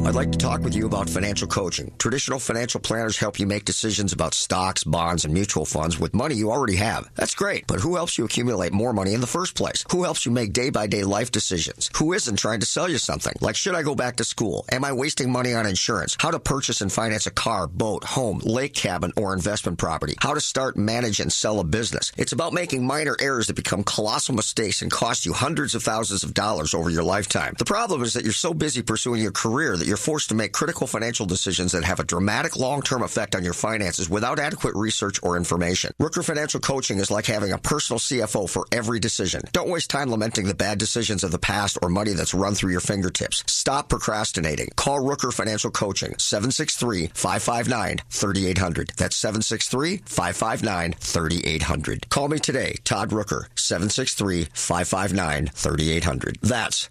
I'd like to talk with you about financial coaching. Traditional financial planners help you make decisions about stocks, bonds, and mutual funds with money you already have. That's great, but who helps you accumulate more money in the first place? Who helps you make day-by-day life decisions? Who isn't trying to sell you something? Like, should I go back to school? Am I wasting money on insurance? How to purchase and finance a car, boat, home, lake cabin, or investment property? How to start, manage, and sell a business? It's about making minor errors that become colossal mistakes and cost you hundreds of thousands of dollars over your lifetime. The problem is that you're so busy pursuing your career that you're forced to make critical financial decisions that have a dramatic long-term effect on your finances without adequate research or information. Rooker Financial Coaching is like having a personal CFO for every decision. Don't waste time lamenting the bad decisions of the past or money that's run through your fingertips. Stop procrastinating. Call Rooker Financial Coaching, 763-559-3800. That's 763-559-3800. Call me today, Todd Rooker, 763-559-3800. That's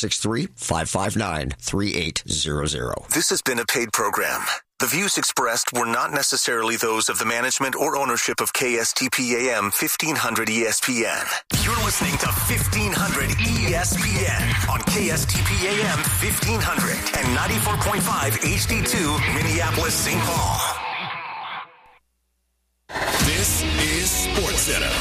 763-559-3800. This has been a paid program. The views expressed were not necessarily those of the management or ownership of KSTP-AM 1500 ESPN. You're listening to 1500 ESPN on KSTP-AM 1500 and 94.5 HD2 Minneapolis, St. Paul. This is SportsCenter.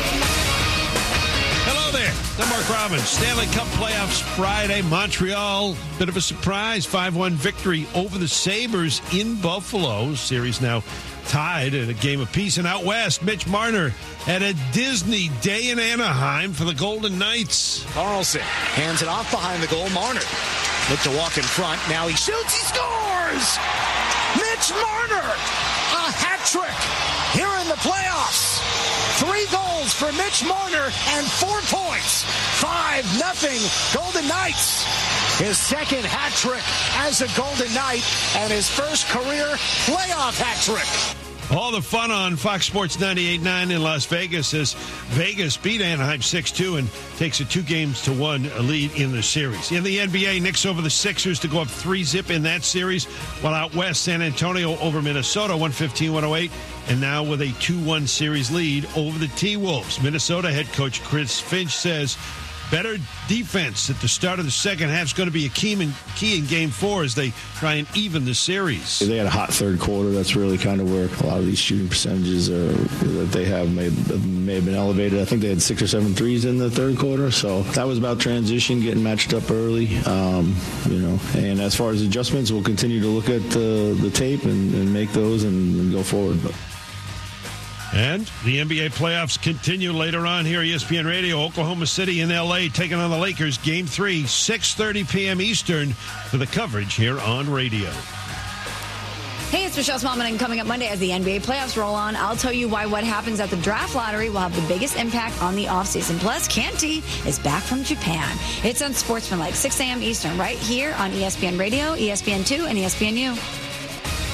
Hello there. I'm Mark Robbins. Stanley Cup playoffs Friday. Montreal, bit of a surprise. 5-1 victory over the Sabres in Buffalo. Series now tied at a game apiece. And out west, Mitch Marner had a Disney day in Anaheim for the Golden Knights. Carlson hands it off behind the goal. Marner looked to walk in front. Now he shoots. He scores! Mitch Marner! A hat trick here in the playoffs. 3 goals for Mitch Marner and 4 points. 5-0 Golden Knights. His second hat trick as a Golden Knight and his first career playoff hat trick. All the fun on Fox Sports 98.9 in Las Vegas as Vegas beat Anaheim 6-2 and takes a 2-1 lead in the series. In the NBA, Knicks over the Sixers to go up 3-0 in that series, while out west, San Antonio over Minnesota 115-108, and now with a 2-1 series lead over the T-Wolves. Minnesota head coach Chris Finch says better defense at the start of the second half is going to be a key in Game 4 as they try and even the series. They had a hot third quarter. That's really kind of where a lot of these shooting percentages that they have may have been elevated. I think they had 6 or 7 threes in the third quarter. So that was about transition, getting matched up early. And as far as adjustments, we'll continue to look at the tape and make those and go forward. And the NBA playoffs continue later on here. ESPN Radio, Oklahoma City and L.A. taking on the Lakers. Game 3, 6:30 p.m. Eastern for the coverage here on radio. Hey, it's Michelle Smallman, and coming up Monday as the NBA playoffs roll on, I'll tell you why what happens at the draft lottery will have the biggest impact on the offseason. Plus, Canty is back from Japan. It's on Sportsmanlike, 6 a.m. Eastern, right here on ESPN Radio, ESPN2, and ESPNU.